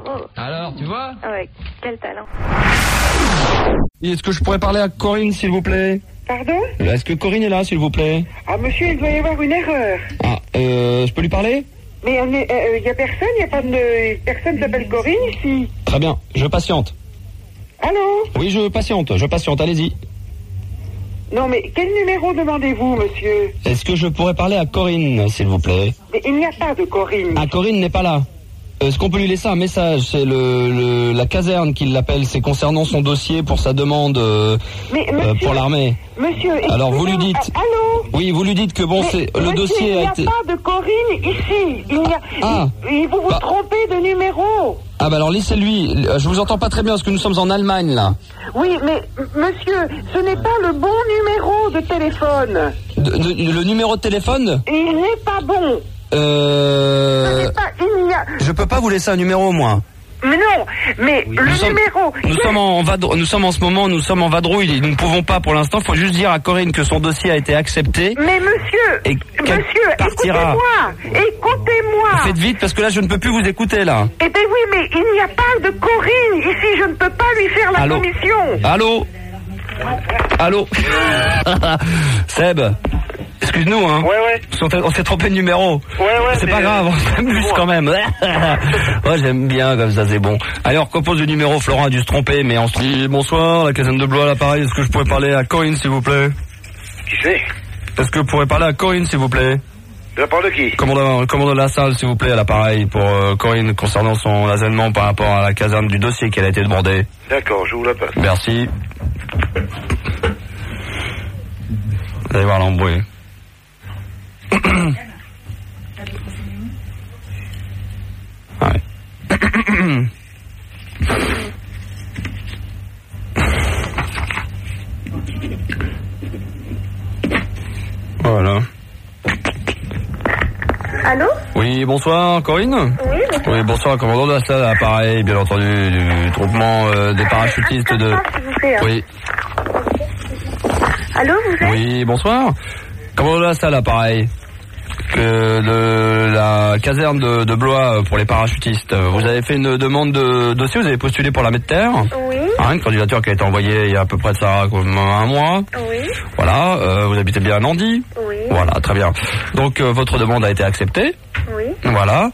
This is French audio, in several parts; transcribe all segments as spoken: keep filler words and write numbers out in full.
bravo. Alors, tu vois? Ouais, quel talent. Est-ce que je pourrais parler à Corinne, s'il vous plaît? Pardon? Est-ce que Corinne est là, s'il vous plaît? Ah, monsieur, il doit y avoir une erreur. Ah, euh, je peux lui parler? Mais il euh, n'y a personne, il n'y a pas de... Personne s'appelle Corinne ici. Très bien, je patiente. Allô? Oui, je patiente, je patiente, allez-y. Non, mais quel numéro demandez-vous, monsieur? Est-ce que je pourrais parler à Corinne, s'il vous plaît? Mais il n'y a pas de Corinne. Ah, Corinne n'est pas là. Est-ce qu'on peut lui laisser un message? C'est le, le la caserne qui l'appelle, c'est concernant son dossier pour sa demande euh, mais, monsieur, euh, pour l'armée. Monsieur, alors vous lui dites... Ah, allô? Oui, vous lui dites que bon, mais, c'est le monsieur, dossier a été... il n'y a pas de Corinne ici. Il y a... Ah. il, vous vous bah... trompez de numéro. Ah bah alors laissez-lui. Je vous entends pas très bien parce que nous sommes en Allemagne là. Oui, mais monsieur, ce n'est pas le bon numéro de téléphone. De, de, le numéro de téléphone? Il n'est pas bon. Euh... Pas, il y a... Je peux pas vous laisser un numéro, moi. Mais non, mais oui. le nous numéro... Sommes, nous, sommes en vadrou- nous sommes en ce moment, nous sommes en vadrouille, nous ne pouvons pas pour l'instant, il faut juste dire à Corinne que son dossier a été accepté. Mais monsieur, et monsieur, partira. écoutez-moi, écoutez-moi. Faites vite parce que là je ne peux plus vous écouter là. Eh bien oui, mais il n'y a pas de Corinne ici, je ne peux pas lui faire la Allô commission. Allô Allô Seb, excuse-nous, hein. Ouais, ouais. On s'est trompé de numéro. Ouais, ouais. C'est pas grave, on s'amuse quand même. Ouais, j'aime bien comme ça, c'est bon. Allez, on recompose le numéro. Florent a dû se tromper, mais on se dit bonsoir, la caserne de Blois à l'appareil. Est-ce que je pourrais parler à Corinne, s'il vous plaît? Qui c'est? Est-ce que vous pourrez parler à Corinne, s'il vous plaît? De la part de qui? Commandant, commandant de la salle, s'il vous plaît, à l'appareil pour euh, Corinne concernant son asènement par rapport à la caserne du dossier qu'elle a été demandée. D'accord, je vous la passe. Merci. Vous allez voir l'embrouille. Ouais. Voilà. Allô? Oui, bonsoir, Corinne? Oui, bonsoir. Oui, bonsoir, commandant de la salle, appareil, bien entendu, du groupement euh, des parachutistes un de... instant, s'il vous plaît, hein. Oui. Allô, vous êtes? Oui, bonsoir. Commandant de la salle, appareil. Que de la caserne de, de Blois pour les parachutistes. Vous avez fait une demande de dossier, vous avez postulé pour l'armée de terre. Oui. Hein, une candidature qui a été envoyée il y a à peu près de ça comme un mois. Oui. Voilà, euh, vous habitez bien à Nandy. Oui. Voilà, très bien. Donc euh, votre demande a été acceptée. Oui. Voilà.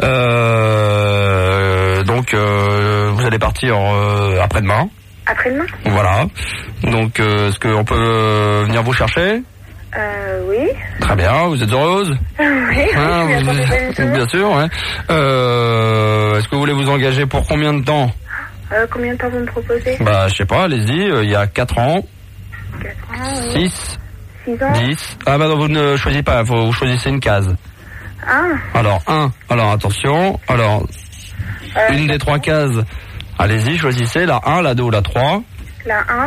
Euh, donc euh, vous allez partir euh, après-demain. Après-demain? Voilà. Donc euh, est-ce qu'on peut euh, venir vous chercher? Euh, oui. Très bien, vous êtes heureuse? Oui, Ah, je vous- suis bien sûr, ouais. Euh, est-ce que vous voulez vous engager pour combien de temps? euh, Combien de temps vous me proposez? Bah, je sais pas, allez-y, euh, il y a quatre ans, quatre ans, oui. six, six ans? dix. Ah bah non, vous ne choisissez pas, faut, vous choisissez une case. Ah. Alors, un, alors attention, alors, Euh, une des trois cases, allez-y, choisissez, la un, la deux ou la trois. La un.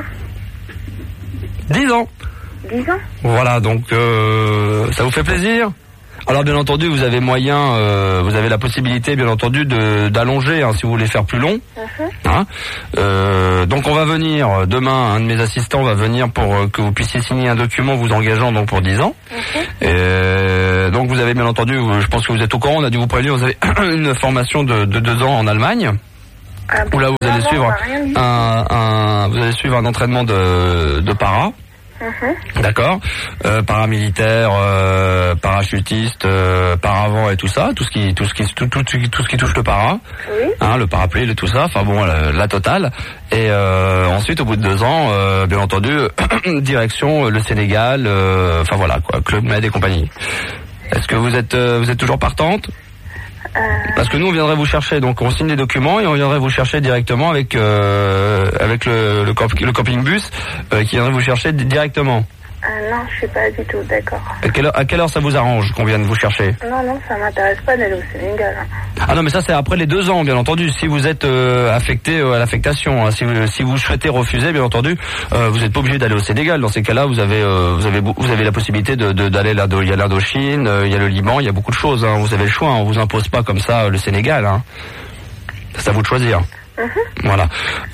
dix ans. dix ans? Voilà, donc euh, ça vous fait plaisir? Alors bien entendu, vous avez moyen, euh, vous avez la possibilité, bien entendu, de d'allonger hein, si vous voulez faire plus long. Uh-huh. Hein euh, donc on va venir demain, un de mes assistants va venir pour euh, que vous puissiez signer un document vous engageant donc pour dix ans. Uh-huh. Et donc vous avez bien entendu, je pense que vous êtes au courant, on a dû vous prévenir, vous avez une formation de, de deux ans en Allemagne. Ah, Où là vous allez non, suivre on va rien dire. un, un vous allez suivre un entraînement de, de para. Uh-huh. D'accord, euh, paramilitaire, euh, parachutiste, euh, paravent et tout ça, tout ce qui, tout ce qui, tout, tout, tout, tout ce qui touche le para, Oui. hein, le parapluie, le tout ça, enfin bon, la, la totale. Et euh, ensuite, au bout de deux ans, euh, bien entendu, direction le Sénégal, euh, enfin voilà quoi, Club Med et compagnie. Est-ce que vous êtes, euh, vous êtes toujours partante? Euh... Parce que nous on viendrait vous chercher, donc on signe les documents et on viendrait vous chercher directement avec euh, avec le, le, camp, le camping bus euh, qui viendrait vous chercher d- directement. Euh, non, je suis pas du tout d'accord. À quelle heure, à quelle heure ça vous arrange qu'on vienne vous chercher? Non, non, ça m'intéresse pas d'aller au Sénégal. Hein. Ah non, mais ça c'est après les deux ans, bien entendu. Si vous êtes euh, affecté euh, à l'affectation, hein. si, vous, si vous souhaitez refuser, bien entendu, euh, vous n'êtes pas obligé d'aller au Sénégal. Dans ces cas-là, vous avez euh, vous avez vous avez la possibilité de, de d'aller là. Il y a l'Indochine, euh, il y a le Liban, il y a beaucoup de choses. Hein. Vous avez le choix. Hein. On vous impose pas comme ça euh, le Sénégal. Hein. C'est à vous de choisir. Uh-huh. Voilà.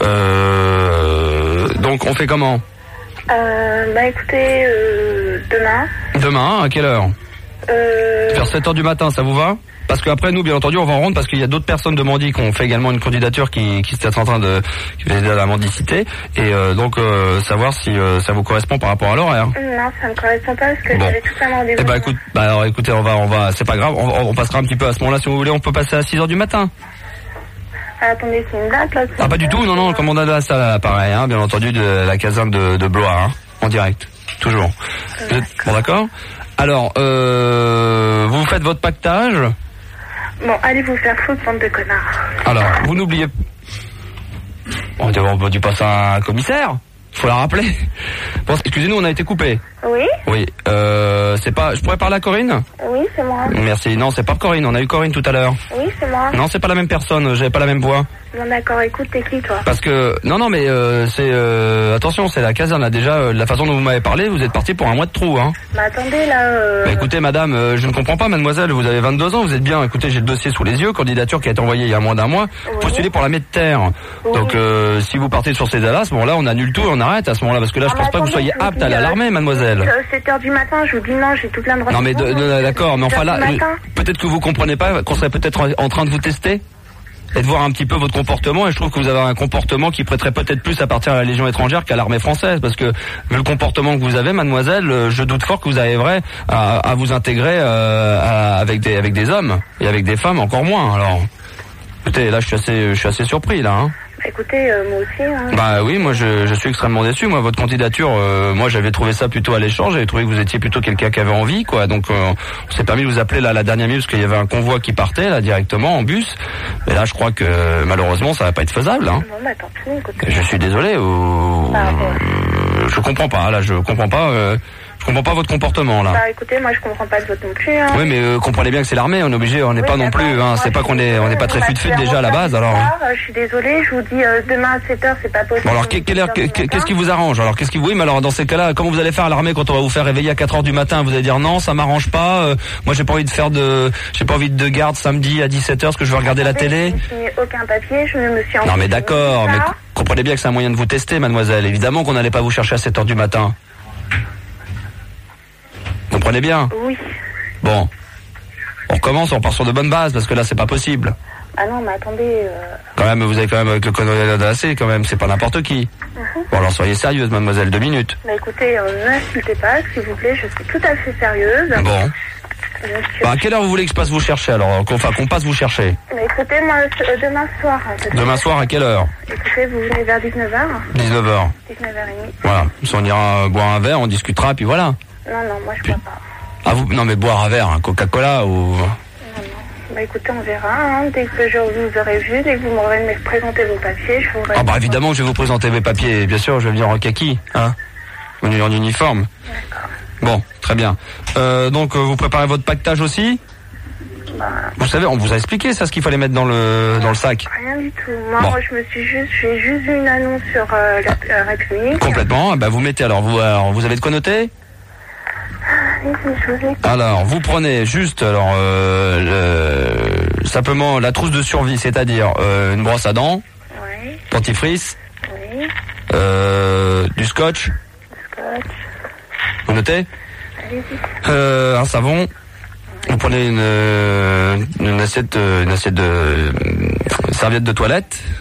Euh, donc on fait comment? Euh, bah écoutez, euh, demain. Demain, à quelle heure? Euh... Vers sept heures du matin, ça vous va? Parce qu'après nous, bien entendu, on va en rendre parce qu'il y a d'autres personnes de Mandy qui ont fait également une candidature qui qui était en train de qui faisait de la mendicité et euh, donc euh, savoir si euh, ça vous correspond par rapport à l'horaire. Non, ça me correspond pas parce que Bon. j'avais tout un rendez-vous. Eh ben écoute, bah alors écoutez, on va on va c'est pas grave, on, on passera un petit peu à ce moment-là si vous voulez, on peut passer à six heures du matin. Ah, attendez, c'est une date là. Ah pas du tout, non non, comme on a là ça pareil hein, bien entendu de la caserne de de Blois hein, en direct, toujours. Vous êtes- Bon d'accord. Alors euh, vous faites votre pactage. Bon, allez vous faire foutre, bande de connards. Alors, vous n'oubliez... On devrait on dû passer à un commissaire. Faut la rappeler. Bon, excusez-nous, on a été coupé. Oui, Oui, euh, c'est pas... Je pourrais parler à Corinne? oui, c'est moi. Merci. Non, c'est pas Corinne. On a eu Corinne tout à l'heure. Oui, c'est moi. Non, c'est pas la même personne. J'avais pas la même voix. Bon, d'accord, écoute, t'es qui toi? Parce que... Non, non, mais euh, c'est... Euh, attention, c'est la caserne. Là, déjà, euh, de la façon dont vous m'avez parlé, vous êtes parti pour un mois de trou, hein. Bah attendez là. Euh... Bah, écoutez, madame, euh, je ne comprends pas, mademoiselle. Vous avez vingt-deux ans, vous êtes bien. Écoutez, j'ai le dossier sous les yeux. Candidature qui a été envoyée il y a moins d'un mois. Oui. Postulée pour la de terre. Oui. Donc, euh, si vous partez sur ces là à ce moment-là, on annule tout et on arrête à ce moment-là. Parce que là, je Ah, pense mais pas que vous attendez, soyez je vous apte dis, à aller à euh, l'armée, mademoiselle. euh, sept heures du matin, je vous dis non, j'ai tout plein de Non, mais de- renseignements, de- donc, d'accord, mais sept enfin heures là, du matin. euh, peut-être que vous comprenez pas qu'on serait peut-être en, en train de vous tester et de voir un petit peu votre comportement. Et je trouve que vous avez un comportement qui prêterait peut-être plus à partir à la Légion étrangère qu'à l'armée française, parce que vu le comportement que vous avez, mademoiselle, euh, je doute fort que vous arriverez à, à vous intégrer euh, à- avec des avec des hommes et avec des femmes encore moins. Alors, écoutez, là, je suis assez je suis assez surpris là. Hein. Bah, écoutez, euh, moi aussi. Hein. Bah oui, moi je, je suis extrêmement déçu. Moi, votre candidature, euh, moi j'avais trouvé ça plutôt alléchant. J'avais trouvé que vous étiez plutôt quelqu'un qui avait envie, quoi. Donc euh, on s'est permis de vous appeler là à la dernière minute parce qu'il y avait un convoi qui partait là directement en bus. Mais là, je crois que malheureusement, ça va pas être faisable. Hein. Bon, bah tant pis, écoute. Je suis désolé. Ou... Bah, bon. Euh, je comprends pas. Là, je comprends pas. Euh, je comprends pas votre comportement là. Bah écoutez, moi je comprends pas de votre non plus. Hein. Oui, mais euh, comprenez bien que c'est l'armée. On est obligé. On n'est Oui, pas non d'accord. plus. Hein, Moi, c'est pas je qu'on suis est on n'est pas très désolée, fut-fut on va déjà à la faire base. plus Alors. tard, euh, Je suis désolée, je vous dis euh, demain à sept heures, c'est pas possible. Bon alors que- quelle heure, que- que- qu'est-ce qui vous arrange alors qu'est-ce qui oui mais alors dans ces cas-là comment vous allez faire à l'armée quand on va vous faire réveiller à quatre heures du matin, vous allez dire non ça m'arrange pas, euh, moi j'ai pas envie de faire de j'ai pas envie de garde samedi à dix-sept heures parce que je veux regarder la télé. Je n'ai signé aucun papier, je ne me suis Non mais d'accord, mais ça. co- comprenez bien que c'est un moyen de vous tester mademoiselle, évidemment qu'on n'allait pas vous chercher à sept heures du matin. Comprenez bien. Oui. Bon. On recommence, on part sur de bonnes bases parce que là c'est pas possible. Ah non, mais attendez. Euh... Quand même vous avez quand même avec le code de la C quand même, c'est pas n'importe qui. Bon alors soyez sérieuse mademoiselle, deux minutes. Bah écoutez, euh, n'insultez pas, s'il vous plaît, je suis tout à fait sérieuse. Bon. Monsieur. Bah, à quelle heure vous voulez que je passe vous chercher alors qu'on enfin, qu'on passe vous chercher? Mais écoutez, moi, euh, demain soir. hein, parce que- Demain soir à quelle heure? Écoutez, vous venez vers dix-neuf heures, dix-neuf heures. dix-neuf heures trente. Voilà. Si on ira euh, boire un verre, on discutera, puis voilà. Non, non, moi je bois pas. Ah vous, non mais boire un verre, un Coca-Cola ou... Non, non. Bah écoutez, on verra. Hein. Dès que je vous aurai vu, dès que vous m'aurez me présenter vos papiers, je vous Ah bah évidemment que je vais vous présenter mes papiers, bien sûr, je vais venir en kaki, hein. En en uniforme. D'accord. Bon, très bien. Euh, donc euh, vous préparez votre pactage aussi? Bah, Vous savez, on vous a expliqué ça, ce qu'il fallait mettre dans le dans le sac. rien du tout. Moi, Bon. moi je me suis juste, j'ai juste vu une annonce sur euh, la euh, République. Complètement. Bah vous mettez alors vous alors, vous avez de quoi noter? Allez-y, je vous écoute. Alors, vous prenez juste alors euh, le- simplement la trousse de survie, c'est-à-dire euh, une brosse à dents, Oui, dentifrice, oui, euh, du scotch. scotch. Vous notez? Allez-y. Euh, un savon. Vous prenez une, euh, une assiette, euh, une assiette de euh, serviette de toilette.